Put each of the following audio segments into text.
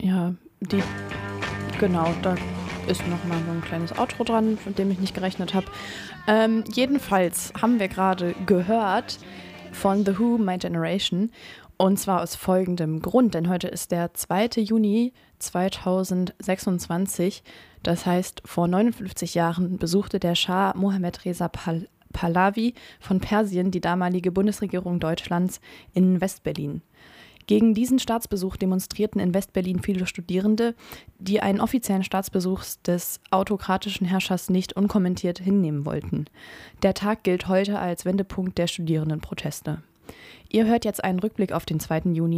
Ja, genau, da ist nochmal so ein kleines Outro dran, von dem ich nicht gerechnet habe. Jedenfalls haben wir gerade gehört von The Who, My Generation. Und zwar aus folgendem Grund, denn heute ist der 2. Juni 2026. Das heißt, vor 59 Jahren besuchte der Schah Mohammed Reza Pahlavi von Persien die damalige Bundesregierung Deutschlands in Westberlin. Gegen diesen Staatsbesuch demonstrierten in Westberlin viele Studierende, die einen offiziellen Staatsbesuch des autokratischen Herrschers nicht unkommentiert hinnehmen wollten. Der Tag gilt heute als Wendepunkt der Studierendenproteste. Ihr hört jetzt einen Rückblick auf den 2. Juni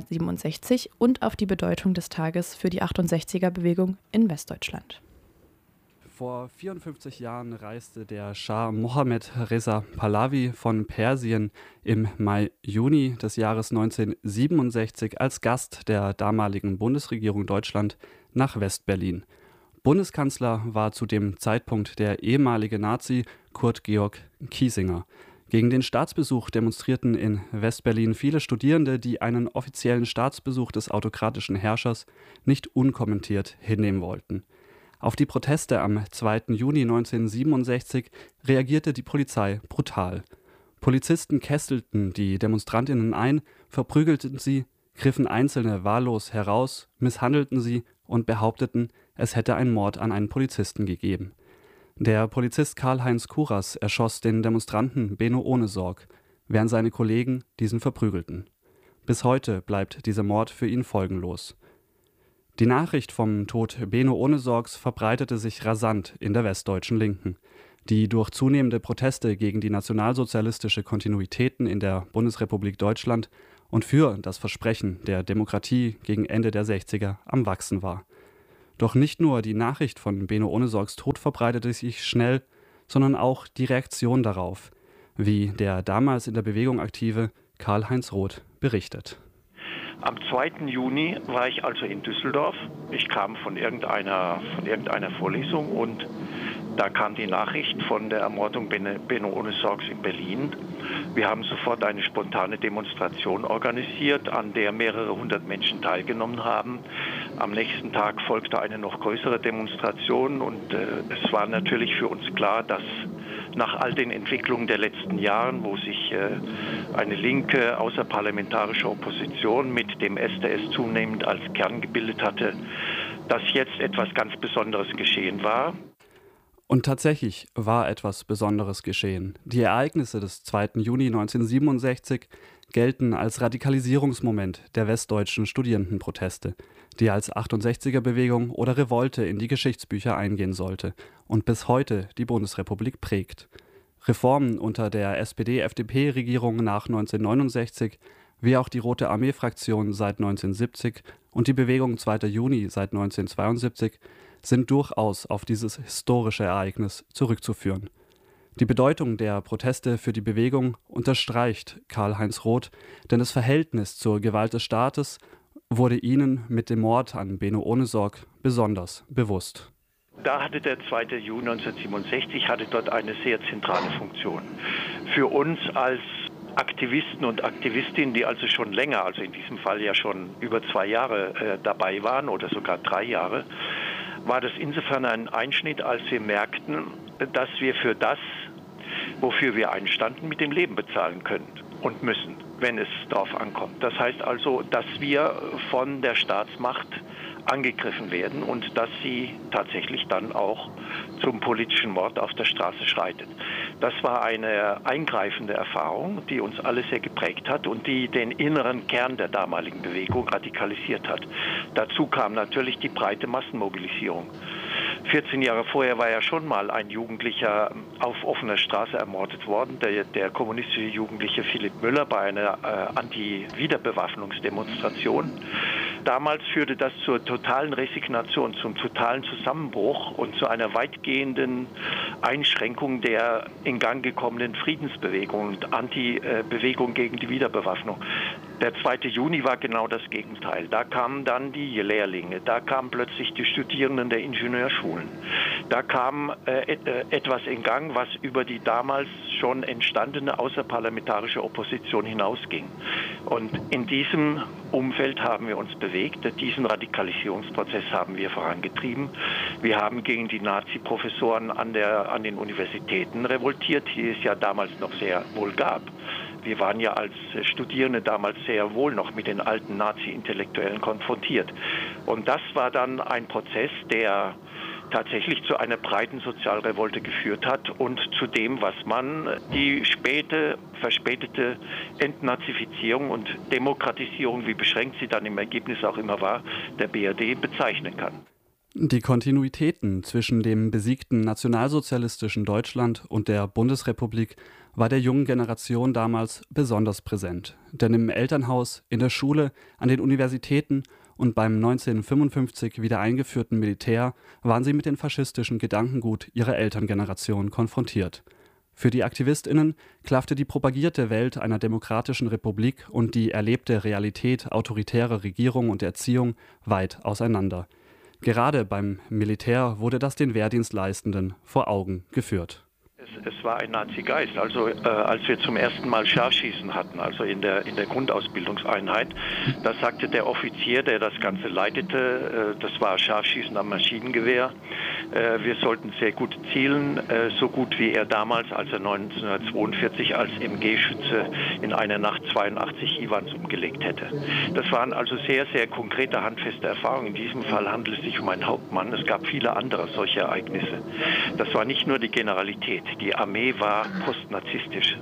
1967 und auf die Bedeutung des Tages für die 68er-Bewegung in Westdeutschland. Vor 54 Jahren reiste der Schah Mohammed Reza Pahlavi von Persien im Mai-Juni des Jahres 1967 als Gast der damaligen Bundesregierung Deutschland nach Westberlin. Bundeskanzler war zu dem Zeitpunkt der ehemalige Nazi Kurt Georg Kiesinger. Gegen den Staatsbesuch demonstrierten in Westberlin viele Studierende, die einen offiziellen Staatsbesuch des autokratischen Herrschers nicht unkommentiert hinnehmen wollten. Auf die Proteste am 2. Juni 1967 reagierte die Polizei brutal. Polizisten kesselten die DemonstrantInnen ein, verprügelten sie, griffen Einzelne wahllos heraus, misshandelten sie und behaupteten, es hätte einen Mord an einen Polizisten gegeben. Der Polizist Karl-Heinz Kuras erschoss den Demonstranten Benno Ohnesorg, während seine Kollegen diesen verprügelten. Bis heute bleibt dieser Mord für ihn folgenlos. Die Nachricht vom Tod Benno Ohnesorgs verbreitete sich rasant in der westdeutschen Linken, die durch zunehmende Proteste gegen die nationalsozialistische Kontinuitäten in der Bundesrepublik Deutschland und für das Versprechen der Demokratie gegen Ende der 60er am Wachsen war. Doch nicht nur die Nachricht von Benno Ohnesorgs Tod verbreitete sich schnell, sondern auch die Reaktion darauf, wie der damals in der Bewegung aktive Karl-Heinz Roth berichtet. Am 2. Juni war ich also in Düsseldorf. Ich kam von irgendeiner Vorlesung und da kam die Nachricht von der Ermordung Benno Ohnesorgs in Berlin. Wir haben sofort eine spontane Demonstration organisiert, an der mehrere hundert Menschen teilgenommen haben. Am nächsten Tag folgte eine noch größere Demonstration und es war natürlich für uns klar, dass nach all den Entwicklungen der letzten Jahre, wo sich eine linke außerparlamentarische Opposition mit dem SDS zunehmend als Kern gebildet hatte, dass jetzt etwas ganz Besonderes geschehen war. Und tatsächlich war etwas Besonderes geschehen. Die Ereignisse des 2. Juni 1967 gelten als Radikalisierungsmoment der westdeutschen Studierendenproteste, die als 68er-Bewegung oder Revolte in die Geschichtsbücher eingehen sollte und bis heute die Bundesrepublik prägt. Reformen unter der SPD-FDP-Regierung nach 1969, wie auch die Rote Armee-Fraktion seit 1970 und die Bewegung 2. Juni seit 1972, sind durchaus auf dieses historische Ereignis zurückzuführen. Die Bedeutung der Proteste für die Bewegung unterstreicht Karl-Heinz Roth, denn das Verhältnis zur Gewalt des Staates wurde ihnen mit dem Mord an Benno Ohnesorg besonders bewusst. Da hatte der 2. Juni 1967 dort eine sehr zentrale Funktion. Für uns als Aktivisten und Aktivistinnen, die also schon länger, also in diesem Fall ja schon über 2 Jahre dabei waren oder sogar 3 Jahre, war das insofern ein Einschnitt, als wir merkten, dass wir für das, wofür wir einstanden, mit dem Leben bezahlen können und müssen, wenn es darauf ankommt. Das heißt also, dass wir von der Staatsmacht angegriffen werden und dass sie tatsächlich dann auch zum politischen Mord auf der Straße schreitet. Das war eine eingreifende Erfahrung, die uns alle sehr geprägt hat und die den inneren Kern der damaligen Bewegung radikalisiert hat. Dazu kam natürlich die breite Massenmobilisierung. 14 Jahre vorher war ja schon mal ein Jugendlicher auf offener Straße ermordet worden, der kommunistische Jugendliche Philipp Müller bei einer Anti-Wiederbewaffnungsdemonstration. Damals führte das zur totalen Resignation, zum totalen Zusammenbruch und zu einer weitgehenden Einschränkung der in Gang gekommenen Friedensbewegung und Anti-Bewegung gegen die Wiederbewaffnung. Der 2. Juni war genau das Gegenteil. Da kamen dann die Lehrlinge, da kamen plötzlich die Studierenden der Ingenieurschulen. Da kam etwas in Gang, was über die damals schon entstandene außerparlamentarische Opposition hinausging. Und in diesem Umfeld haben wir uns bewegt. Diesen Radikalisierungsprozess haben wir vorangetrieben. Wir haben gegen die Nazi-Professoren an den Universitäten revoltiert, die es ja damals noch sehr wohl gab. Wir waren ja als Studierende damals sehr wohl noch mit den alten Nazi-Intellektuellen konfrontiert. Und das war dann ein Prozess, der tatsächlich zu einer breiten Sozialrevolte geführt hat und zu dem, was man die verspätete Entnazifizierung und Demokratisierung, wie beschränkt sie dann im Ergebnis auch immer war, der BRD bezeichnen kann. Die Kontinuitäten zwischen dem besiegten nationalsozialistischen Deutschland und der Bundesrepublik war der jungen Generation damals besonders präsent. Denn im Elternhaus, in der Schule, an den Universitäten und beim 1955 wieder eingeführten Militär waren sie mit dem faschistischen Gedankengut ihrer Elterngeneration konfrontiert. Für die AktivistInnen klaffte die propagierte Welt einer demokratischen Republik und die erlebte Realität autoritärer Regierung und Erziehung weit auseinander. Gerade beim Militär wurde das den Wehrdienstleistenden vor Augen geführt. Es war ein Nazi-Geist. Also als wir zum ersten Mal Scharfschießen hatten, also in der Grundausbildungseinheit, da sagte der Offizier, der das Ganze leitete, das war Scharfschießen am Maschinengewehr, wir sollten sehr gut zielen, so gut wie er damals, als er 1942 als MG-Schütze in einer Nacht 82 Iwans umgelegt hätte. Das waren also sehr, sehr konkrete, handfeste Erfahrungen. In diesem Fall handelt es sich um einen Hauptmann. Es gab viele andere solche Ereignisse. Das war nicht nur die Generalität. Die Armee war postnazistisch.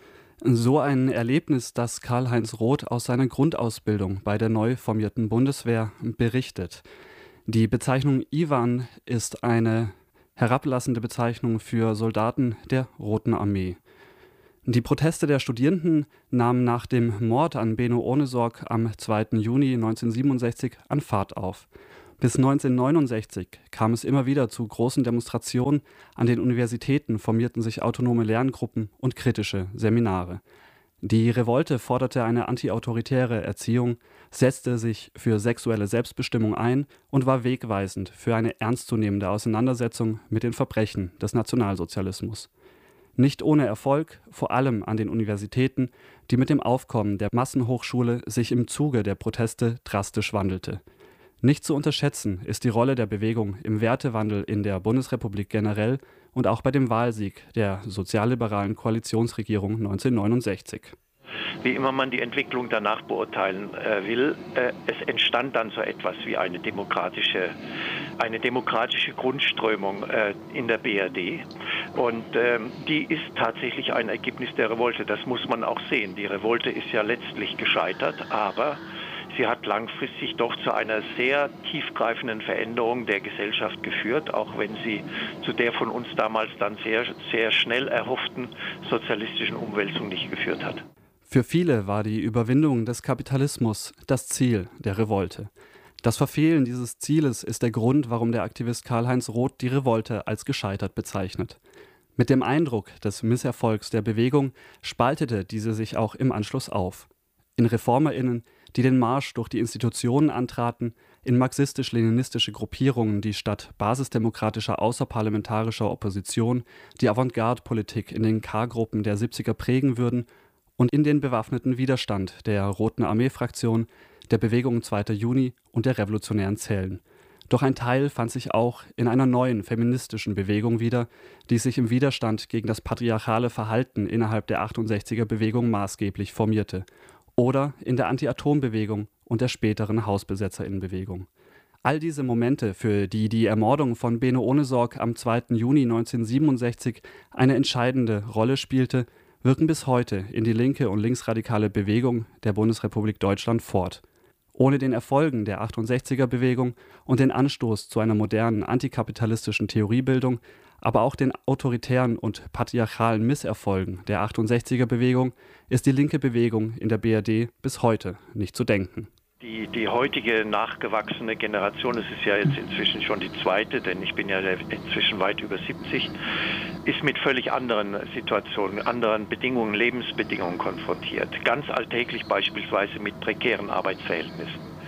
So ein Erlebnis, das Karl-Heinz Roth aus seiner Grundausbildung bei der neu formierten Bundeswehr berichtet. Die Bezeichnung Iwan ist eine herablassende Bezeichnung für Soldaten der Roten Armee. Die Proteste der Studierenden nahmen nach dem Mord an Benno Ohnesorg am 2. Juni 1967 an Fahrt auf. Bis 1969 kam es immer wieder zu großen Demonstrationen, an den Universitäten formierten sich autonome Lerngruppen und kritische Seminare. Die Revolte forderte eine antiautoritäre Erziehung, setzte sich für sexuelle Selbstbestimmung ein und war wegweisend für eine ernstzunehmende Auseinandersetzung mit den Verbrechen des Nationalsozialismus. Nicht ohne Erfolg, vor allem an den Universitäten, die mit dem Aufkommen der Massenhochschule sich im Zuge der Proteste drastisch wandelte. Nicht zu unterschätzen ist die Rolle der Bewegung im Wertewandel in der Bundesrepublik generell und auch bei dem Wahlsieg der sozialliberalen Koalitionsregierung 1969. Wie immer man die Entwicklung danach beurteilen will, es entstand dann so etwas wie eine demokratische Grundströmung in der BRD. Und die ist tatsächlich ein Ergebnis der Revolte. Das muss man auch sehen. Die Revolte ist ja letztlich gescheitert, aber sie hat langfristig doch zu einer sehr tiefgreifenden Veränderung der Gesellschaft geführt, auch wenn sie zu der von uns damals dann sehr, sehr schnell erhofften sozialistischen Umwälzung nicht geführt hat. Für viele war die Überwindung des Kapitalismus das Ziel der Revolte. Das Verfehlen dieses Zieles ist der Grund, warum der Aktivist Karl-Heinz Roth die Revolte als gescheitert bezeichnet. Mit dem Eindruck des Misserfolgs der Bewegung spaltete diese sich auch im Anschluss auf. In ReformerInnen, die den Marsch durch die Institutionen antraten, in marxistisch-leninistische Gruppierungen, die statt basisdemokratischer außerparlamentarischer Opposition die Avantgarde-Politik in den K-Gruppen der 70er prägen würden und in den bewaffneten Widerstand der Roten Armee-Fraktion, der Bewegung 2. Juni und der revolutionären Zellen. Doch ein Teil fand sich auch in einer neuen feministischen Bewegung wieder, die sich im Widerstand gegen das patriarchale Verhalten innerhalb der 68er-Bewegung maßgeblich formierte. Oder in der Anti-Atom-Bewegung und der späteren HausbesetzerInnen-Bewegung. All diese Momente, für die die Ermordung von Benno Ohnesorg am 2. Juni 1967 eine entscheidende Rolle spielte, wirken bis heute in die linke und linksradikale Bewegung der Bundesrepublik Deutschland fort. Ohne den Erfolgen der 68er-Bewegung und den Anstoß zu einer modernen antikapitalistischen Theoriebildung, aber auch den autoritären und patriarchalen Misserfolgen der 68er-Bewegung ist die linke Bewegung in der BRD bis heute nicht zu denken. Die heutige nachgewachsene Generation, es ist ja jetzt inzwischen schon die zweite, denn ich bin ja inzwischen weit über 70, ist mit völlig anderen Situationen, anderen Bedingungen, Lebensbedingungen konfrontiert. Ganz alltäglich beispielsweise mit prekären Arbeitsverhältnissen.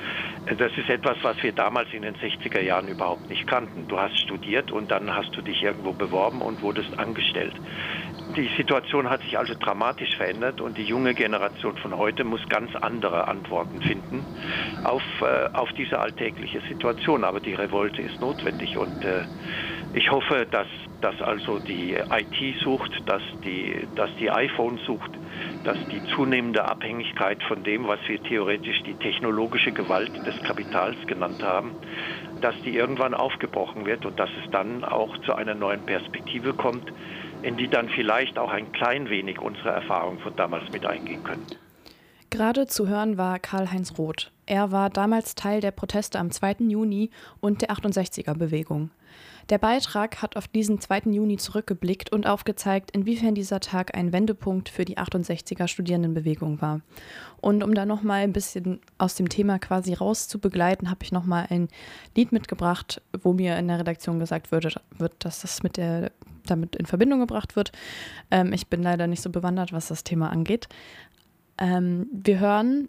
Das ist etwas, was wir damals in den 60er Jahren überhaupt nicht kannten. Du hast studiert und dann hast du dich irgendwo beworben und wurdest angestellt. Die Situation hat sich also dramatisch verändert und die junge Generation von heute muss ganz andere Antworten finden auf diese alltägliche Situation. Aber die Revolte ist notwendig und ich hoffe, dass also die IT-Sucht, dass die iPhone-Sucht, dass die zunehmende Abhängigkeit von dem, was wir theoretisch die technologische Gewalt des Kapitals genannt haben, dass die irgendwann aufgebrochen wird und dass es dann auch zu einer neuen Perspektive kommt, in die dann vielleicht auch ein klein wenig unsere Erfahrungen von damals mit eingehen können. Gerade zu hören war Karl-Heinz Roth. Er war damals Teil der Proteste am 2. Juni und der 68er-Bewegung. Der Beitrag hat auf diesen 2. Juni zurückgeblickt und aufgezeigt, inwiefern dieser Tag ein Wendepunkt für die 68er-Studierendenbewegung war. Und um da nochmal ein bisschen aus dem Thema quasi rauszubegleiten, habe ich nochmal ein Lied mitgebracht, wo mir in der Redaktion gesagt wird, dass das damit in Verbindung gebracht wird. Ich bin leider nicht so bewandert, was das Thema angeht. Wir hören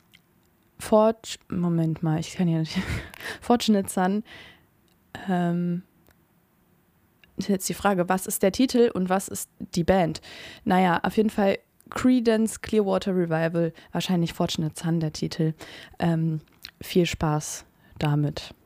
Fortunate Son. Ist jetzt die Frage, was ist der Titel und was ist die Band? Naja, auf jeden Fall Creedence Clearwater Revival, wahrscheinlich Fortunate Son der Titel. Viel Spaß damit.